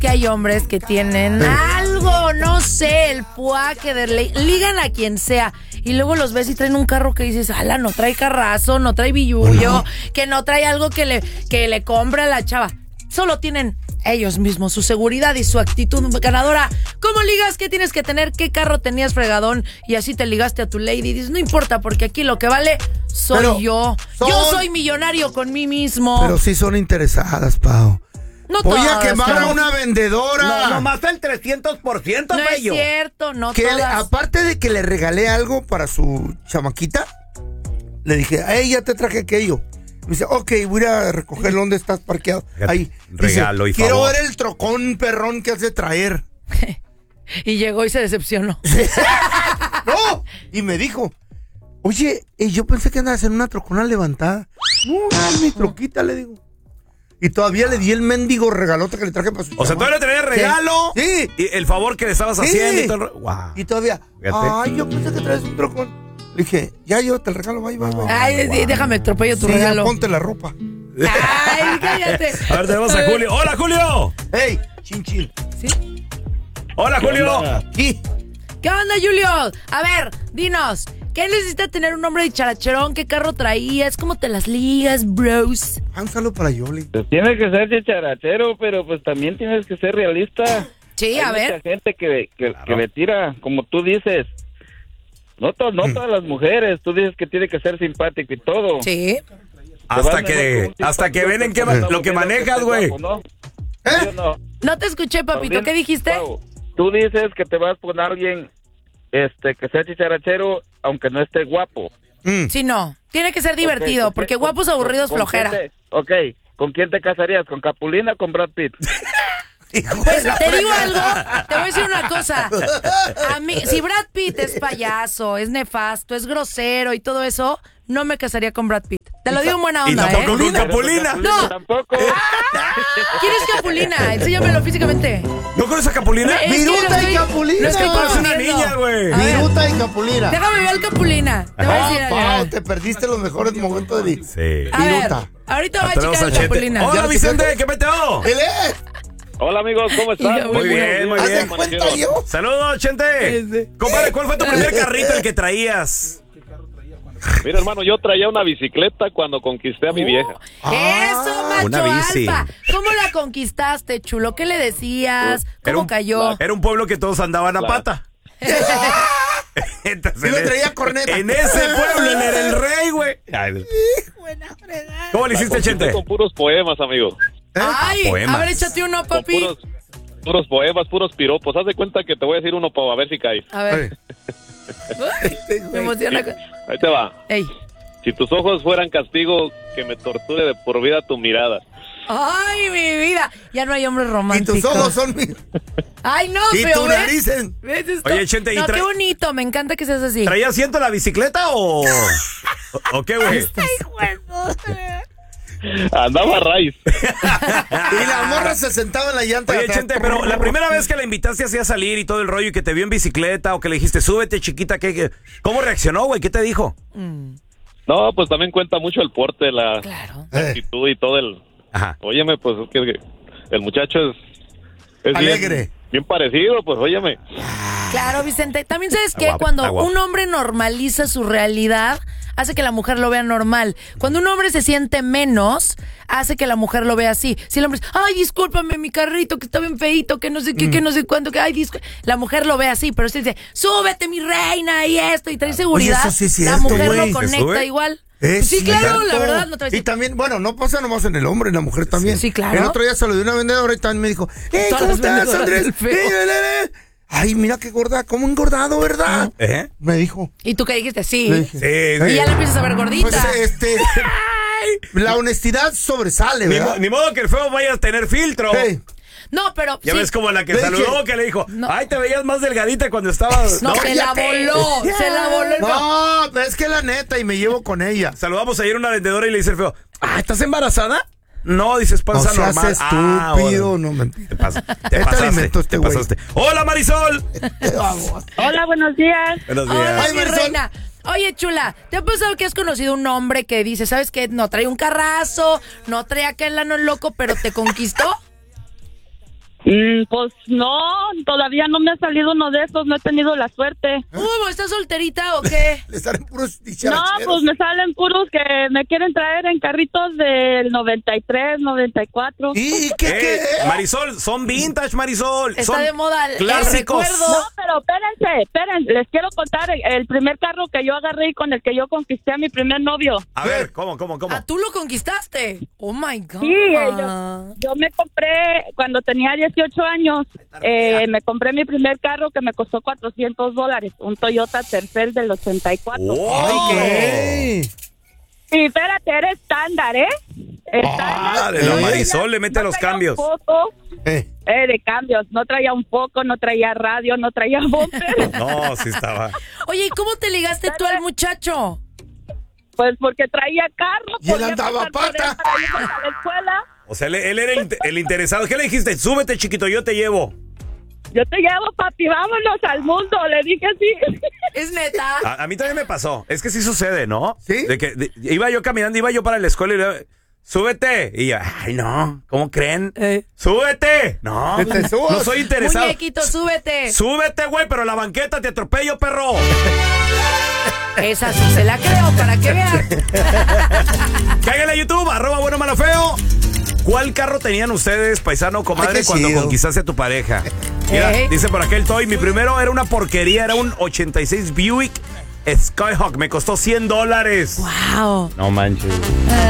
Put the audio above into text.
que hay hombres que tienen algo, no sé, el puá que ligan a quien sea. Y luego los ves y traen un carro que dices, ala, no trae carrazo, no trae billullo, que no trae algo que le compra a la chava. Solo tienen ellos mismos, su seguridad y su actitud ganadora. ¿Cómo ligas? ¿Qué tienes que tener? ¿Qué carro tenías, fregadón? Y así te ligaste a tu lady. Y dices, no importa, porque aquí lo que vale soy yo. Yo soy millonario con mí mismo. Pero sí son interesadas, Pau. No voy todas, a quemar a una vendedora. No, nomás el 300%, no bello. es cierto, no que todas. aparte de que le regalé algo para su chamaquita, le dije, ya te traje aquello. Me dice, ok, voy a recogerlo donde estás parqueado. Ahí. Regalo dice, y quiero favor. ver el trocón perrón que has de traer. Y llegó y se decepcionó. No, y me dijo, oye, yo pensé que andabas en una trocona levantada. No, es mi troquita, le digo. Y todavía le di el mendigo regalote que le traje para su O sea, todavía le traía regalo. Sí. Y el favor que le estabas haciendo y todo. Wow. Y todavía, Fíjate. yo pensé que traes un trocón. Le dije, ya llévate el regalo, bye. Ay, déjame atropello tu regalo. Ya ponte la ropa. Ay, cállate. A ver, tenemos a Julio. ¡Hola, Julio! ¡Ey, chinchín! ¿Sí? ¡Hola, Julio! Aquí. ¿Qué onda, Julio? A ver, dinos, ¿qué necesita tener un hombre dicharachero? ¿Qué carro traías? ¿Cómo te las ligas, bros? Un saludo para Yoli. Pues tienes que ser chicharachero, pero pues también tienes que ser realista. Sí, a Hay ver. mucha gente que le tira, como tú dices. No todas las mujeres. Tú dices que tiene que ser simpático y todo. Sí. Hasta que ven en qué lo que manejas, güey. ¿No? ¿Eh? ¿Sí o no? No te escuché, papito. ¿Qué dijiste? Pau, tú dices que te vas con alguien que sea chicharachero, aunque no esté guapo. Sí, no. Tiene que ser divertido, Ok, porque guapos aburridos ¿con flojera. ¿con quién te casarías? ¿Con Capulina o con Brad Pitt? Pues te digo algo, te voy a decir una cosa. A mí, si Brad Pitt es payaso, es nefasto, es grosero y todo eso, no me casaría con Brad Pitt. Te lo digo en buena Y onda, tampoco con ¿eh? Capulina. No. Tampoco. ¿Quién es Capulina? Enséñamelo físicamente. ¿No conoces a Capulina? Es que Viruta lo y Capulina. lo estoy Es una confundiendo. niña, güey. A ver, Viruta y Capulina. déjame ver al Capulina. Te voy a decir algo. Pau, te perdiste los mejores momentos de Sí. A ver, Viruta. ahorita va a Tenemos checar al al Chente. Capulina. Hola, ¿Ya lo Vicente, checaste? ¿qué peteo? Él es. Hola, amigos, ¿cómo están? Hija, Muy bien, muy Haz bien. de cuenta yo. Saludos, Chente. Compadre, ¿cuál fue tu primer carrito el que traías? Mira, hermano, yo traía una bicicleta cuando conquisté a mi vieja. Eso, macho una bici. alfa. ¿Cómo la conquistaste, chulo? ¿Qué le decías? ¿Cómo cayó? Era un pueblo que todos andaban a Claro. pata. Entonces, Y lo traía corneta. En ese pueblo él era el rey, güey. ¿Cómo le hiciste, Conquisté Chente? con puros poemas, amigo. Ay, Poemas. a ver, échate uno, Con papi. puros poemas, puros piropos. Haz de cuenta que te voy a decir uno para ver si caes. A ver. Me emociona. Ahí te va. Ey. Si tus ojos fueran castigo, que me torture de por vida tu mirada. Ay, mi vida. Ya no hay hombres Y románticos. tus ojos son mis. Ay, no, Y pero tu ¿ves? nariz. ¿Ves esto? Oye, Chente, ¿y no, qué bonito. Me encanta que seas así. ¿Traía asiento la bicicleta o qué, güey? Andaba a raíz. Y la morra se sentaba en la llanta. de Oye, atrás. Chente, pero la primera vez que la invitaste así a salir y todo el rollo y que te vio en bicicleta o que le dijiste, súbete, chiquita, ¿cómo reaccionó, güey? ¿Qué te dijo? No, pues también cuenta mucho el porte, la Claro. actitud y todo el... Ajá. Óyeme, pues es que el muchacho es Alegre. bien parecido, pues óyeme. Claro, Vicente. También sabes que guapo, cuando está guapo. un hombre normaliza su realidad, hace que la mujer lo vea normal. Cuando un hombre se siente menos, hace que la mujer lo vea así. Si el hombre dice, ay, discúlpame, mi carrito, que está bien feíto, que no sé qué, que no sé cuánto, que ay, la mujer lo ve así, pero si dice, súbete, mi reina, y esto, y trae seguridad, eso sí es la cierto, mujer güey. lo ¿Se conecta sube? igual. Es Sí, claro, cierto. la verdad, no te voy a Y decir. también, bueno, no pasa nomás en el hombre, en la mujer también. Sí, claro. El otro día se lo dio una vendedora y también me dijo, Todas ¿cómo las estás, vendedoras Andrés? del feo. Ay, mira qué gorda, cómo engordado, ¿verdad? ¿Eh? Me dijo. Y tú que dijiste, sí. Le dije, Sí, Y ya la empiezas a ver gordita. Pues la honestidad sobresale, ¿verdad? Ni modo que el feo vaya a tener filtro. Hey, No, pero Ya sí. ves como la que Le saludó, dije, que le dijo, No. ay, te veías más delgadita cuando estabas... No, se la voló. Se la voló el feo. no, pero es que la neta, y me llevo con ella. Saludamos ayer a una vendedora y le dice el feo, ah, ¿estás embarazada? No, dices No panza seas normal. estúpido, Órale. no mentira. Te Este pasaste, alimento este te güey. pasaste. Hola, Marisol. Vamos. Hola, buenos días. Buenos Hola, días. Ay, mi Marisol. reina. Oye, chula, ¿te ha pasado que has conocido un hombre que dice, ¿sabes qué? No trae un carrazo, no trae aquel ano loco, pero te conquistó? Pues no, todavía no me ha salido uno de esos, no he tenido la suerte. ¿Estás solterita o qué? Le salen puros No, dicharacheros. pues me salen puros que me quieren traer en carritos del 93, 94. ¿Y qué? Marisol, son vintage, Marisol. Está son de moda el clásicos. recuerdo. No, pero espérense, les quiero contar el primer carro que yo agarré y con el que yo conquisté a mi primer novio. A ver, ¿cómo? Ah, ¿tú lo conquistaste? Oh, my God. Sí, yo me compré, cuando tenía 18 años, me compré mi primer carro que me costó $400, un Toyota Tercel del 84. ¡Ay, qué! Y espérate, era estándar, ¿eh? Dale, la Marisol le mete los cambios. De cambios, no traía un foco, no traía radio, no traía bumper. No, sí estaba. Oye, ¿y cómo te ligaste tú al muchacho? Pues porque traía carro. Y él podía andaba pasar por él pata. para irnos a la escuela. O sea, él era el interesado. ¿Qué le dijiste? Súbete, chiquito, yo te llevo. Yo te llevo, papi, vámonos al mundo, le dije así. ¿Es neta? A mí también me pasó. Es que sí sucede, ¿no? ¿Sí? De que iba yo caminando, iba yo para la escuela y le súbete. Y yo, ay, no, ¿cómo creen? ¡Súbete! No, Que te subas. no soy interesado. Muñequito, súbete. Súbete, güey, pero la banqueta te atropello, perro. Esa sí se la creo, para que vean. Cáiganle a YouTube, @buenomalofeo. ¿Cuál carro tenían ustedes, paisano, comadre, Ay, qué cuando chido. conquistaste a tu pareja? Mira, dice por aquel Toy, mi primero era una porquería, era un 86 Buick Skyhawk, me costó $100. Wow. No manches.